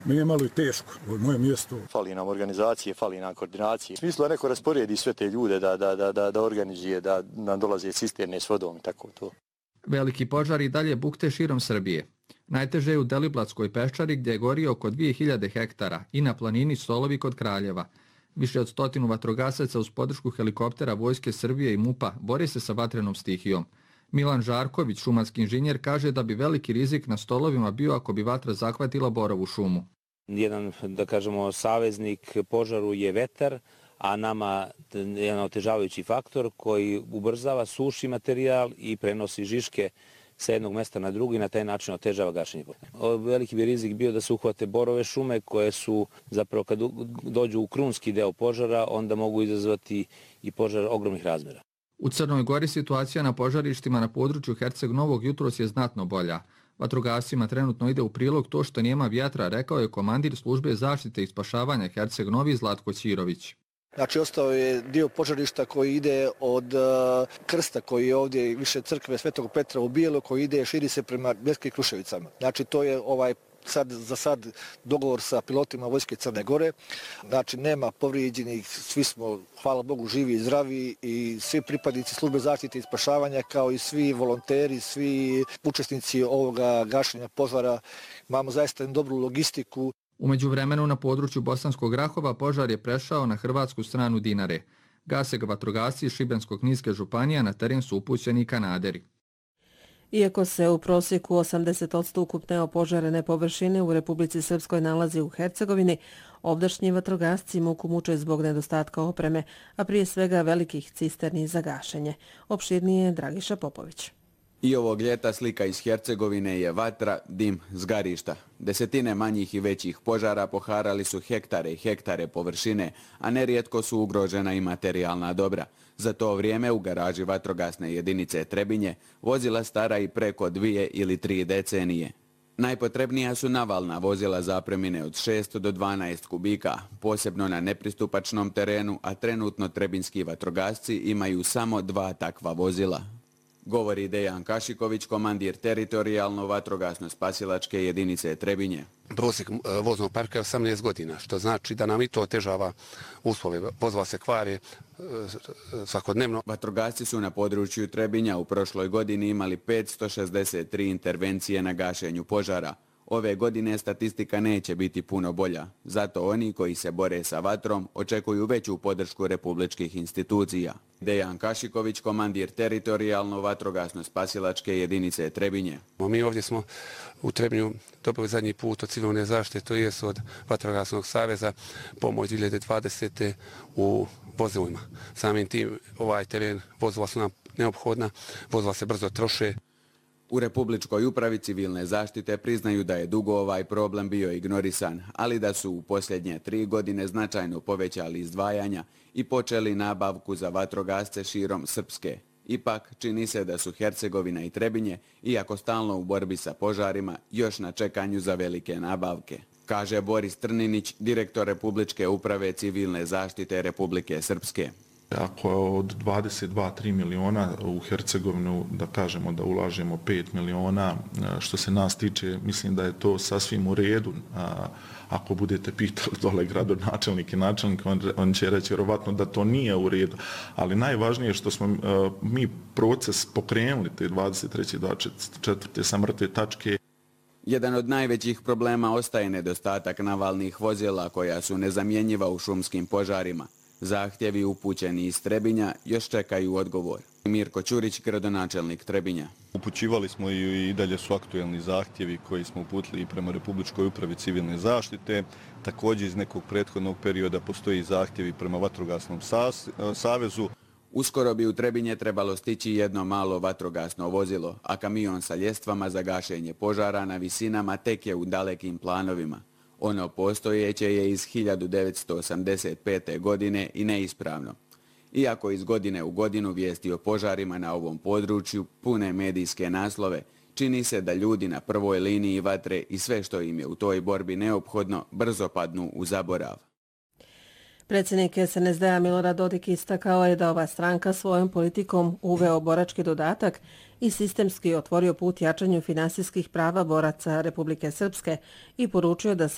Mi je malo i teško, ovo je moje mjesto. Fali nam organizacije, fali nam koordinacije. U smislu da neko rasporedi sve te ljude, da organizuje, da nam dolaze cisterne s vodom i tako to. Veliki požari dalje bukte širom Srbije. Najteže je u Deliblatskoj peščari gdje je gorio oko 2000 hektara i na planini Stolovi kod Kraljeva. Više od 100 vatrogasaca uz podršku helikoptera Vojske Srbije i MUP-a bore se sa vatrenom stihijom. Milan Žarković, šumarski inženjer, kaže da bi veliki rizik na Stolovima bio ako bi vatra zahvatila Borovu šumu. Jedan, da kažemo, saveznik požaru je vetar, a nama jedan otežavajući faktor koji ubrzava, suši materijal i prenosi žiške sa jednog mesta na drugi i na taj način otežava gašenje. Veliki bi rizik bio da se uhvate borove šume koje su zapravo kad dođu u krunski deo požara onda mogu izazvati i požar ogromnih razmjera. U Crnoj Gori situacija na požarištima na području Herceg Novog jutros je znatno bolja. Vatrogascima trenutno ide u prilog to što nema vjetra, rekao je komandir službe zaštite i spašavanja Herceg Novi Zlatko Ćirović. Znači, ostao je dio požarišta koji ide od krsta koji je ovdje više crkve Svetog Petra u Bijelo, koji ide, širi se prema Bjerskim Kruševicama. Znači, to je za sad dogovor sa pilotima Vojske Crne Gore. Znači, nema povrijeđenih, svi smo, hvala Bogu, živi i zdravi i svi pripadnici službe zaštite i spašavanja, kao i svi volonteri, svi učesnici ovoga gašenja požara. Imamo zaista dobru logistiku. U međuvremenu na području Bosanskog Grahova požar je prešao na hrvatsku stranu Dinare. Gase ga vatrogasci iz Šibensko-Kninske županije, na teren su upućeni kanaderi. Iako se u prosjeku 80% ukupne opožarene površine u Republici Srpskoj nalazi u Hercegovini, ovdašnji vatrogasci muku muče zbog nedostatka opreme, a prije svega velikih cisterni za gašenje. Opširnije Dragiša Popović. I ovog ljeta slika iz Hercegovine je vatra, dim, zgarišta. Desetine manjih i većih požara poharali su hektare i hektare površine, a nerijetko su ugrožena i materijalna dobra. Za to vrijeme u garaži vatrogasne jedinice Trebinje vozila stara i preko 2 ili 3 decenije. Najpotrebnija su navalna vozila zapremine od 6 do 12 kubika, posebno na nepristupačnom terenu, a trenutno trebinski vatrogasci imaju samo 2 takva vozila. Govori Dejan Kašiković, komandir teritorijalno vatrogasno-spasilačke jedinice Trebinje. Prosjek voznog parka je 18 godina, što znači da nam i to otežava uslove. Vozila se kvare svakodnevno. Vatrogasci su na području Trebinja u prošloj godini imali 563 intervencije na gašenju požara. Ove godine statistika neće biti puno bolja. Zato oni koji se bore sa vatrom očekuju veću podršku republičkih institucija. Dejan Kašiković, komandir teritorijalno vatrogasno-spasilačke jedinice Trebinje. Mi ovdje smo u Trebinju dobili zadnji put od civilne zaštite, to je od Vatrogasnog saveza, pomoć 2020. u vozilima. Samim tim ovaj teren vozila su nam neophodna, vozila se brzo troše. U Republičkoj upravi civilne zaštite priznaju da je dugo ovaj problem bio ignorisan, ali da su u posljednje 3 godine značajno povećali izdvajanja i počeli nabavku za vatrogasce širom Srpske. Ipak, čini se da su Hercegovina i Trebinje, iako stalno u borbi sa požarima, još na čekanju za velike nabavke. Kaže Boris Trninić, direktor Republičke uprave civilne zaštite Republike Srpske. Ako od 22-3 miliona u Hercegovinu, da kažemo da ulažemo 5 miliona, što se nas tiče, mislim da je to sasvim u redu. Ako budete pitali dole gradonačelnik i načelnik, on će reći vjerovatno da to nije u redu. Ali najvažnije je što smo mi proces pokrenuli te 23. 24. sa mrtve tačke. Jedan od najvećih problema ostaje nedostatak navalnih vozila koja su nezamjenjiva u šumskim požarima. Zahtjevi upućeni iz Trebinja još čekaju odgovor. Mirko Ćurić, gradonačelnik Trebinja. Upućivali smo i dalje su aktuelni zahtjevi koji smo uputili prema Republičkoj upravi civilne zaštite. Također iz nekog prethodnog perioda postoji zahtjevi prema Vatrogasnom savezu. Uskoro bi u Trebinje trebalo stići jedno malo vatrogasno vozilo, a kamion sa ljestvama za gašenje požara na visinama tek je u dalekim planovima. Ono postojeće je iz 1985. godine i neispravno. Iako iz godine u godinu vijesti o požarima na ovom području pune medijske naslove, čini se da ljudi na prvoj liniji vatre i sve što im je u toj borbi neophodno brzo padnu u zaborav. Predsjednik SNSD-a Milorad Dodik istakao je da ova stranka svojom politikom uveo borački dodatak i sistemski otvorio put jačanju finansijskih prava boraca Republike Srpske i poručio da